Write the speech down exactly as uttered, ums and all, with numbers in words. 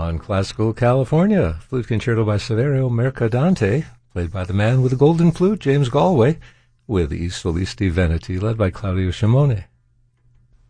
On Classical California, flute concerto by Saverio Mercadante, played by the man with the golden flute, James Galway, with I Solisti Veneti, led by Claudio Scimone.